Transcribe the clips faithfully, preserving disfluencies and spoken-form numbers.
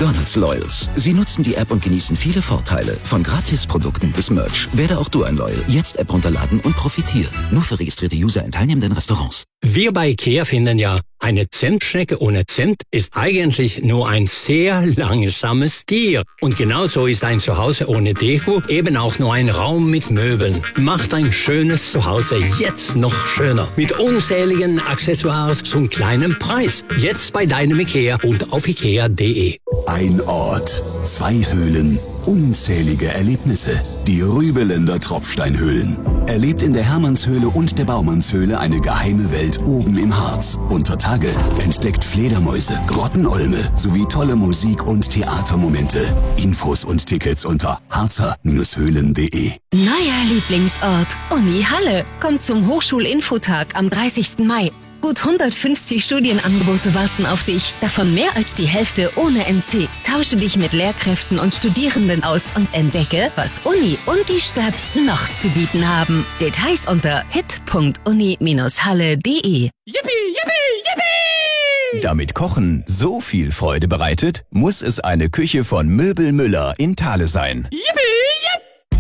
McDonald's Loyals. Sie nutzen die App und genießen viele Vorteile. Von Gratisprodukten bis Merch. Werde auch du ein Loyal. Jetzt App runterladen und profitiere. Nur für registrierte User in teilnehmenden Restaurants. Wir bei IKEA finden ja, eine Zimtschnecke ohne Zimt ist eigentlich nur ein sehr langsames Tier. Und genauso ist ein Zuhause ohne Deko eben auch nur ein Raum mit Möbeln. Macht ein schönes Zuhause jetzt noch schöner. Mit unzähligen Accessoires zum kleinen Preis. Jetzt bei deinem IKEA und auf ikea punkt de. Ein Ort, zwei Höhlen, unzählige Erlebnisse. Die Rübeländer Tropfsteinhöhlen. Erlebt in der Hermannshöhle und der Baumannshöhle eine geheime Welt oben im Harz. Unter Tage entdeckt Fledermäuse, Grottenolme sowie tolle Musik- und Theatermomente. Infos und Tickets unter harzer Höhlen punkt de. Neuer Lieblingsort, Uni Halle. Kommt zum Hochschulinfotag am dreißigsten Mai. Gut hundertfünfzig Studienangebote warten auf dich, davon mehr als die Hälfte ohne N C. Tausche dich mit Lehrkräften und Studierenden aus und entdecke, was Uni und die Stadt noch zu bieten haben. Details unter hit punkt uni halle punkt de. Yippie, yippie, yippie! Damit Kochen so viel Freude bereitet, muss es eine Küche von Möbel Müller in Thale sein. Yippie, yippie!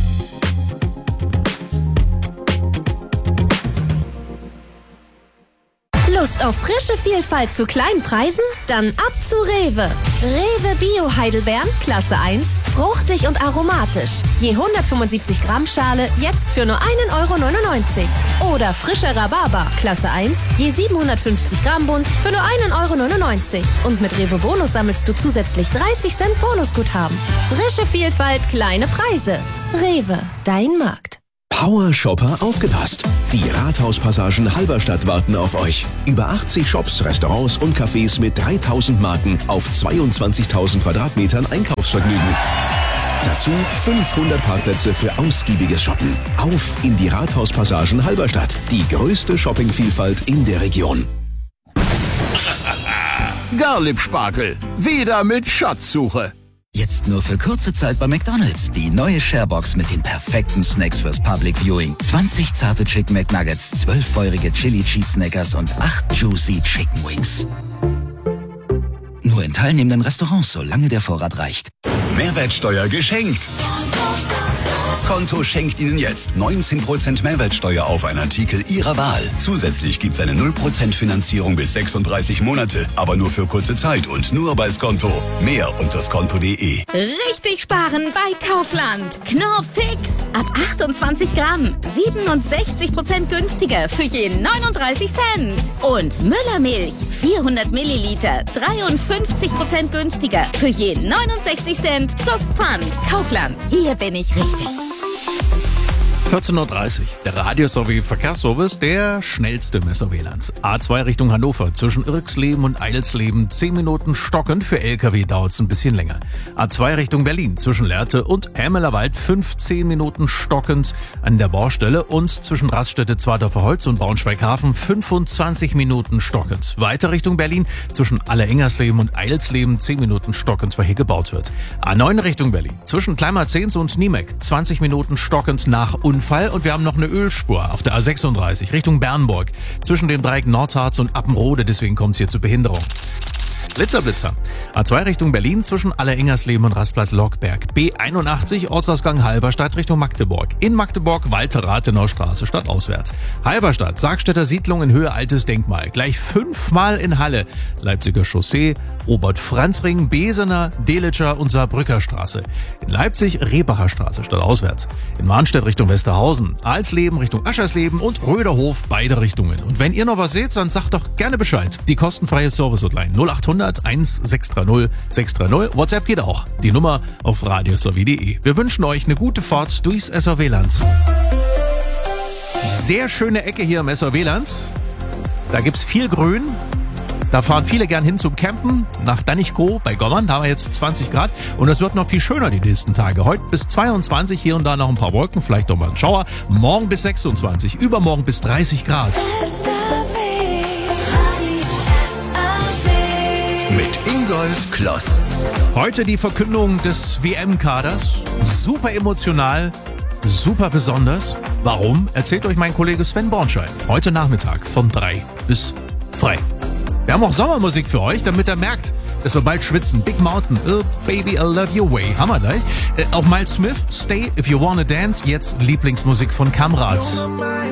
Lust auf frische Vielfalt zu kleinen Preisen? Dann ab zu Rewe. Rewe Bio Heidelbeeren, Klasse eins, fruchtig und aromatisch. Je hundertfünfundsiebzig Gramm Schale, jetzt für nur einen Euro neunundneunzig. Oder frischer Rhabarber, Klasse eins, je siebenhundertfünfzig Gramm Bund, für nur einen Euro neunundneunzig. Und mit Rewe Bonus sammelst du zusätzlich dreißig Cent Bonusguthaben. Frische Vielfalt, kleine Preise. Rewe, dein Markt. Power Shopper, aufgepasst! Die Rathauspassagen Halberstadt warten auf euch. Über achtzig Shops, Restaurants und Cafés mit dreitausend Marken auf zweiundzwanzigtausend Quadratmetern Einkaufsvergnügen. Dazu fünfhundert Parkplätze für ausgiebiges Shoppen. Auf in die Rathauspassagen Halberstadt. Die größte Shoppingvielfalt in der Region. Garlip-Spargel. Wieder mit Schatzsuche. Jetzt nur für kurze Zeit bei McDonald's. Die neue Sharebox mit den perfekten Snacks fürs Public Viewing. zwanzig zarte Chicken McNuggets, zwölf feurige Chili Cheese Snackers und acht Juicy Chicken Wings. Nur in teilnehmenden Restaurants, solange der Vorrat reicht. Mehrwertsteuer geschenkt. Skonto schenkt Ihnen jetzt neunzehn Prozent Mehrwertsteuer auf einen Artikel Ihrer Wahl. Zusätzlich gibt es eine null Prozent Finanzierung bis sechsunddreißig Monate, aber nur für kurze Zeit und nur bei Skonto. Mehr unter skonto punkt de. Richtig sparen bei Kaufland. Knorr Fix. Ab achtundzwanzig Gramm. siebenundsechzig Prozent günstiger für je neununddreißig Cent. Und Müllermilch. vierhundert Milliliter. dreiundfünfzig Prozent günstiger für je neunundsechzig Cent plus Pfand. Kaufland. Hier bin ich richtig. vierzehn Uhr dreißig. Der Radio sowie Verkehrsservice, der schnellste Messer W L A Ns. A zwei Richtung Hannover, zwischen Irksleben und Eilsleben, zehn Minuten stockend. Für L K W dauert es ein bisschen länger. A zwei Richtung Berlin, zwischen Lehrte und Hämelerwald, fünfzehn Minuten stockend an der Baustelle. Und zwischen Raststätte Zwartdorfer Holz und Braunschweig-Hafen, fünfundzwanzig Minuten stockend. Weiter Richtung Berlin, zwischen Alle-Engersleben und Eilsleben, zehn Minuten stockend, weil hier gebaut wird. A neun Richtung Berlin, zwischen Kleinmarzens und Niemek, zwanzig Minuten stockend nach Unfall. Und wir haben noch eine Ölspur auf der A sechsunddreißig Richtung Bernburg zwischen dem Dreieck Nordharz und Appenrode, deswegen kommt es hier zu Behinderung. Blitzer, Blitzer. A zwei Richtung Berlin zwischen Alle-Engersleben und Rastplatz Lockberg. B einundachtzig Ortsausgang Halberstadt Richtung Magdeburg. In Magdeburg Walter-Rathenau-Straße stadtauswärts. Halberstadt, Sargstädter Siedlung in Höhe Altes Denkmal. Gleich fünfmal in Halle. Leipziger Chaussee, Robert-Franz-Ring, Besener, Delitscher und Saarbrücker Straße. In Leipzig Rebacher Straße stadtauswärts. In Mahnstedt Richtung Westerhausen. Alsleben Richtung Aschersleben und Röderhof beide Richtungen. Und wenn ihr noch was seht, dann sagt doch gerne Bescheid. Die kostenfreie Service-Hotline null achthundert eins sechs drei null sechs drei null. WhatsApp geht auch. Die Nummer auf radio s r w punkt de. Wir wünschen euch eine gute Fahrt durchs S R W-Land. Sehr schöne Ecke hier im S R W-Land. Da gibt's viel Grün. Da fahren viele gern hin zum Campen nach Dannichkow bei Gommern. Da haben wir jetzt zwanzig Grad und es wird noch viel schöner die nächsten Tage. Heute bis zweiundzwanzig, hier und da noch ein paar Wolken, vielleicht noch mal ein Schauer. Morgen bis sechsundzwanzig, übermorgen bis dreißig Grad. Mit Ingolf Kloss. Heute die Verkündung des W M-Kaders. Super emotional, super besonders. Warum? Erzählt euch mein Kollege Sven Bornschein. Heute Nachmittag von drei bis frei. Wir haben auch Sommermusik für euch, damit ihr merkt, dass wir bald schwitzen. Big Mountain, oh, Baby, I Love Your Way. Haben wir gleich. Äh, auch Miles Smith, Stay If You Wanna Dance. Jetzt Lieblingsmusik von Kamrat.